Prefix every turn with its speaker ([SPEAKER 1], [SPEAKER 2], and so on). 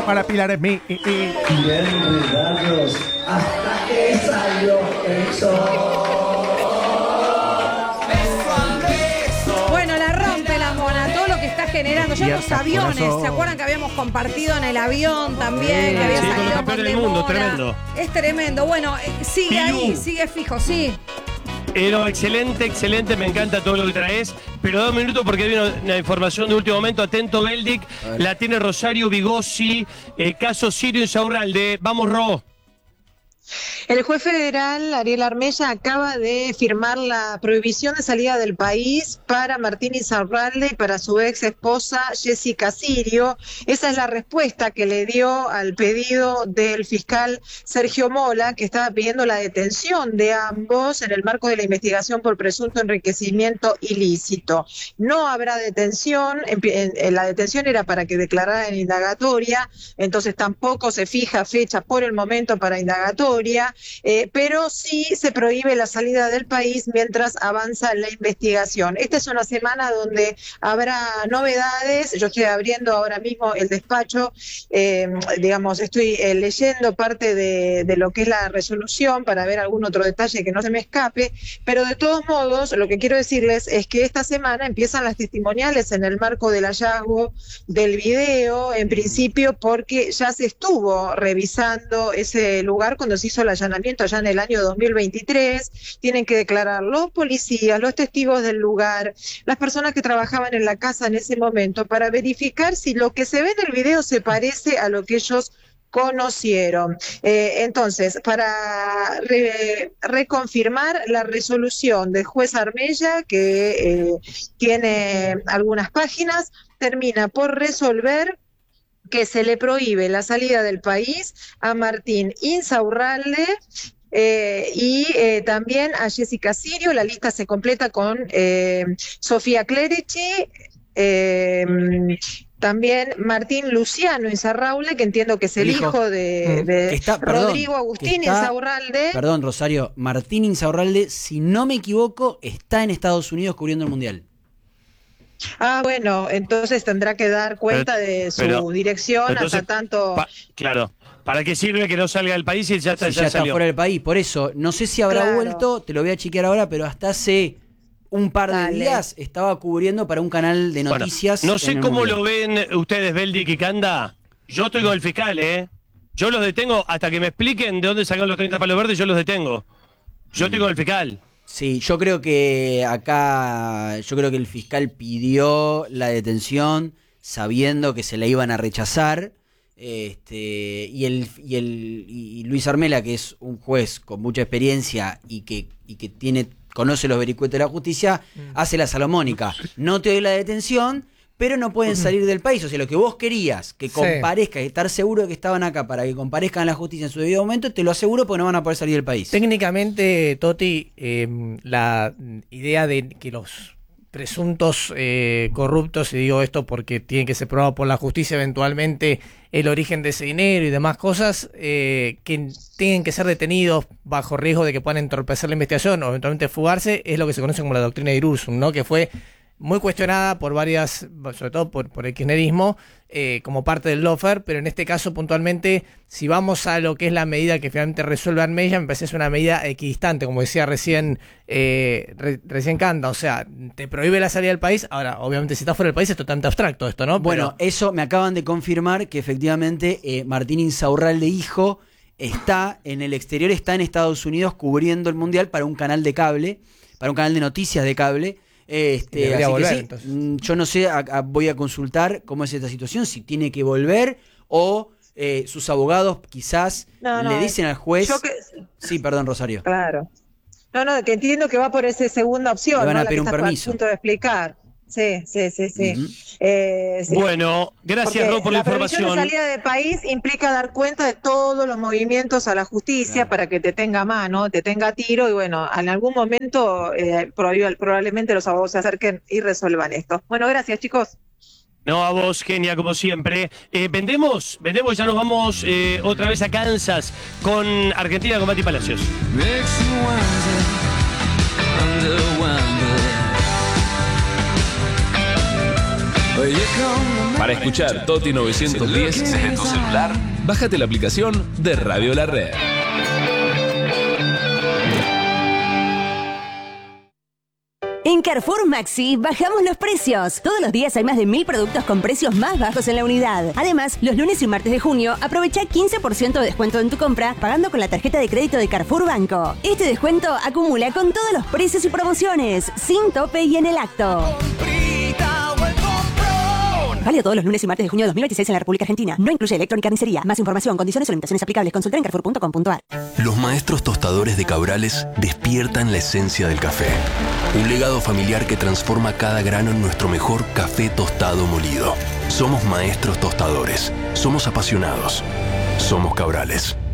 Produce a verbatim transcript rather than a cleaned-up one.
[SPEAKER 1] para Pilar es mi.
[SPEAKER 2] Bien, cuidados, hasta que salió el sol.
[SPEAKER 3] Bueno, la rompe la mona, todo lo que está generando. Ya los aviones, ¿se acuerdan que habíamos compartido en el avión también? Que había
[SPEAKER 4] Sí,
[SPEAKER 3] salido
[SPEAKER 4] con los campeones
[SPEAKER 3] con
[SPEAKER 4] del mundo,
[SPEAKER 3] demora.
[SPEAKER 4] tremendo.
[SPEAKER 3] Es tremendo. Bueno, eh, sigue
[SPEAKER 4] Pilu.
[SPEAKER 3] ahí, sigue fijo, sí.
[SPEAKER 4] Pero excelente, excelente, me encanta todo lo que traes. Pero dos minutos porque viene una información de último momento. Atento, Beldic. La tiene Rosario Vigossi. Eh, caso Sirio Insaurralde. Vamos, Ro.
[SPEAKER 5] El juez federal Ariel Armella acaba de firmar la prohibición de salida del país para Martín Insaurralde y para su ex esposa Jessica Sirio. Esa es la respuesta que le dio al pedido del fiscal Sergio Mola, que estaba pidiendo la detención de ambos en el marco de la investigación por presunto enriquecimiento ilícito. No habrá detención, en, en, la detención era para que declarara en indagatoria, entonces tampoco se fija fecha por el momento para indagatoria. Eh, pero sí se prohíbe la salida del país mientras avanza la investigación. Esta es una semana donde habrá novedades. Yo estoy abriendo ahora mismo el despacho, eh, digamos, estoy eh, leyendo parte de, de lo que es la resolución para ver algún otro detalle que no se me escape, pero de todos modos lo que quiero decirles es que esta semana empiezan las testimoniales en el marco del hallazgo del video, en principio porque ya se estuvo revisando ese lugar cuando se hizo el allanamiento allá en el año dos mil veintitrés. Tienen que declarar los policías, los testigos del lugar, las personas que trabajaban en la casa en ese momento para verificar si lo que se ve en el video se parece a lo que ellos conocieron. Eh, entonces, para re, reconfirmar la resolución del juez Armella, que eh, tiene algunas páginas, termina por resolver que se le prohíbe la salida del país a Martín Insaurralde eh, y eh, también a Jessica Sirio. La lista se completa con eh, Sofía Clerici, eh, también Martín Luciano Insaurralde, que entiendo que es el, el hijo, hijo de, de
[SPEAKER 6] está,
[SPEAKER 5] Rodrigo
[SPEAKER 6] perdón,
[SPEAKER 5] Agustín
[SPEAKER 6] está,
[SPEAKER 5] Insaurralde.
[SPEAKER 6] Perdón, Rosario, Martín Insaurralde, si no me equivoco, está en Estados Unidos cubriendo el Mundial.
[SPEAKER 5] Ah, bueno, entonces tendrá que dar cuenta pero, de su pero, dirección entonces, hasta tanto...
[SPEAKER 4] Pa, claro, ¿para qué sirve que no salga del país y ya está,
[SPEAKER 6] si
[SPEAKER 4] ya
[SPEAKER 6] ya está
[SPEAKER 4] salió?
[SPEAKER 6] fuera del país? Por eso, no sé si habrá claro. vuelto, te lo voy a chequear ahora, pero hasta hace un par de Dale. días estaba cubriendo para un canal de noticias.
[SPEAKER 4] Bueno, no sé cómo
[SPEAKER 6] mundial.
[SPEAKER 4] lo ven ustedes, Beldic y Canda. Yo estoy con el fiscal, ¿eh? Yo los detengo hasta que me expliquen de dónde sacaron los treinta palos verdes, yo los detengo. Yo estoy con el fiscal.
[SPEAKER 6] Sí, yo creo que acá, yo creo que el fiscal pidió la detención sabiendo que se la iban a rechazar, este, y el y el y Luis Armella, que es un juez con mucha experiencia y que y que tiene conoce los vericuetos de la justicia, mm. hace la salomónica. No te doy la detención, pero no pueden salir del país. O sea, lo que vos querías, que comparezca, sí. estar seguro de que estaban acá para que comparezcan a la justicia en su debido momento, te lo aseguro porque no van a poder salir del país.
[SPEAKER 1] Técnicamente, Toti, eh, la idea de que los presuntos eh, corruptos, y digo esto porque tiene que ser probado por la justicia eventualmente el origen de ese dinero y demás cosas, eh, que tienen que ser detenidos bajo riesgo de que puedan entorpecer la investigación o eventualmente fugarse, es lo que se conoce como la doctrina de Irursum, ¿no? Que fue muy cuestionada por varias, sobre todo por, por el kirchnerismo, eh, como parte del lawfare, pero en este caso puntualmente, si vamos a lo que es la medida que finalmente resuelve Armella, me parece que es una medida equidistante, como decía recién eh, re, recién Canda, o sea, te prohíbe la salida del país. Ahora, obviamente si estás fuera del país es totalmente abstracto esto, ¿no?
[SPEAKER 6] Bueno, pero... eso me acaban de confirmar que efectivamente eh, Martín Insaurralde hijo está en el exterior, está en Estados Unidos cubriendo el Mundial para un canal de cable, para un canal de noticias de cable. Este, así volver, que sí, yo no sé, a, a, voy a consultar cómo es esta situación, si tiene que volver o eh, sus abogados quizás no, no, le dicen al juez.
[SPEAKER 5] Que...
[SPEAKER 6] Sí, perdón, Rosario.
[SPEAKER 5] Claro. No, no, que entiendo que va por esa segunda opción.
[SPEAKER 6] Le van a
[SPEAKER 5] ¿no?
[SPEAKER 6] pedir
[SPEAKER 5] la que
[SPEAKER 6] un permiso.
[SPEAKER 5] A punto de explicar. Sí, sí, sí, sí.
[SPEAKER 6] Uh-huh.
[SPEAKER 5] eh, sí.
[SPEAKER 4] Bueno, gracias, Ro, por la, la información.
[SPEAKER 5] La salida de país implica dar cuenta de todos los movimientos a la justicia, claro, para que te tenga a mano, te tenga a tiro, y bueno, en algún momento eh, probablemente los abogados se acerquen y resuelvan esto. Bueno, gracias, chicos.
[SPEAKER 4] No, a vos, genia, como siempre. Eh, vendemos, vendemos, ya nos vamos eh, otra vez a Kansas con Argentina, con Mati Palacios. Well, you come
[SPEAKER 7] Para escuchar Toti novecientos diez desde tu celular, bájate la aplicación de Radio La Red.
[SPEAKER 8] En Carrefour Maxi bajamos los precios. Todos los días hay más de mil productos con precios más bajos en la unidad. Además, los lunes y martes de junio aprovecha quince por ciento de descuento en tu compra pagando con la tarjeta de crédito de Carrefour Banco. Este descuento acumula con todos los precios y promociones, sin tope y en el acto. Válido todos los lunes y martes de junio de dos mil veintiséis en la República Argentina. No incluye electrónica ni carnicería. Más información, condiciones o limitaciones aplicables. Consulta en carrefour punto com punto a r.
[SPEAKER 9] Los maestros tostadores de Cabrales despiertan la esencia del café. Un legado familiar que transforma cada grano en nuestro mejor café tostado molido. Somos maestros tostadores. Somos apasionados. Somos Cabrales.